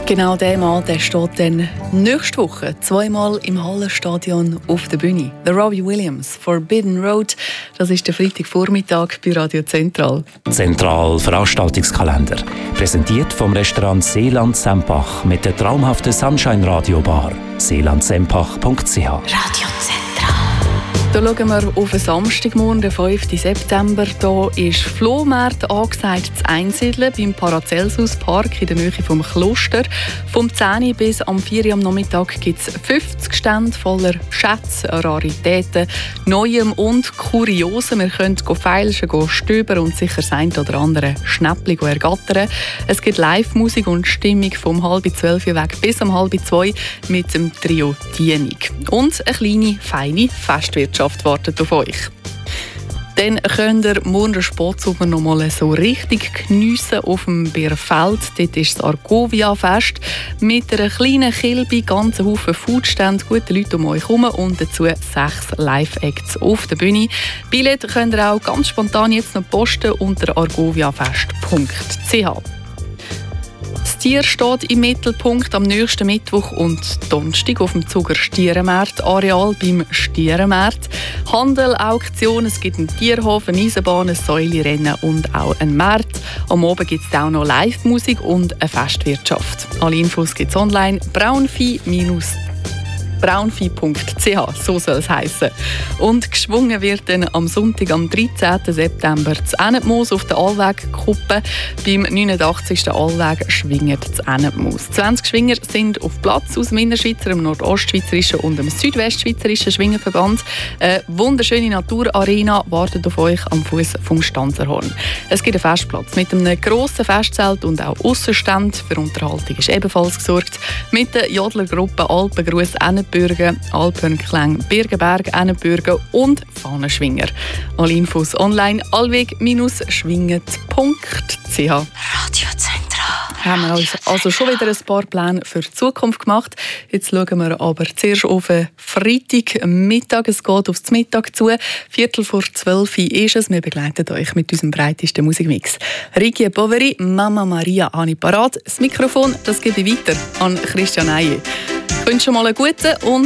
Genau der Mann, der steht dann nächste Woche zweimal im Hallenstadion auf der Bühne. Der Robbie Williams, Forbidden Road, das ist der Freitagvormittag bei Radio Zentral. Zentral Veranstaltungskalender. Präsentiert vom Restaurant Seeland Sempach mit der traumhaften Sunshine Radio Bar. seelandsempach.ch. Radio Zentral. Da schauen wir auf den Samstagmorgen, den 5. September. Hier ist Flohmarkt angesagt zu Einsiedeln beim Paracelsus Park in der Nähe vom Kloster. Vom 10 bis am 4 Uhr am Nachmittag gibt es 50 Stände voller Schätze, Raritäten, Neuem und Kuriosem. Wir können feilschen, stöbern und sicher das eine oder andere Schnäppchen ergattern. Es gibt Live-Musik und Stimmung vom 11:30 weg bis um 1:30 mit dem Trio Dienig. Und eine kleine, feine Festwirtschaft wartet auf euch. Dann könnt ihr morgen den Sportsommer noch mal so richtig geniessen auf dem Bierfeld. Dort ist das Argovia-Fest mit einer kleinen Kilbe, ganzen Haufen Foodstände, gute Leute um euch herum und dazu 6 Live-Acts auf der Bühne. Billett könnt ihr auch ganz spontan jetzt noch posten unter argoviafest.ch. Das Tier steht im Mittelpunkt am nächsten Mittwoch und Donnerstag auf dem Zuger Stierenmarkt-Areal beim Stierenmarkt. Handel, Auktionen, es gibt einen Tierhof, eine Eisenbahn, ein Säulerennen und auch einen Markt. Am Abend gibt es auch noch Live-Musik und eine Festwirtschaft. Alle Infos gibt es online, braunvieh.ch, so soll es heissen. Und geschwungen wird dann am Sonntag, am 13. September, zu Ennetmoos auf der Allweg-Kuppe. Beim 89. Allweg schwingen zu Ennetmoos. 20 Schwinger sind auf Platz aus dem Innerschweizer, dem Nordostschweizerischen und dem Südwestschweizerischen Schwingerverband. Eine wunderschöne Naturarena wartet auf euch am Fuß vom Stanzerhorn. Es gibt einen Festplatz mit einem grossen Festzelt und auch Aussenstand. Für Unterhaltung ist ebenfalls gesorgt. Mit der Jodlergruppe Alpengruß Ennetbürgen, Alpenklang Birgenberg, Ennetbürgen und Fahnenschwinger. Alle Infos online allweg-schwinget.ch. Radio Zentral. Haben wir uns also schon wieder ein paar Pläne für die Zukunft gemacht. Jetzt schauen wir aber zuerst auf Freitagmittag. Es geht aufs Mittag zu. 11:45 ist es. Wir begleiten euch mit unserem breitesten Musikmix. Ricky Poveri, Mama Maria habe ich parat. Das Mikrofon, das gebe ich weiter an Christian Eije. Ich wünsche mal einen guten und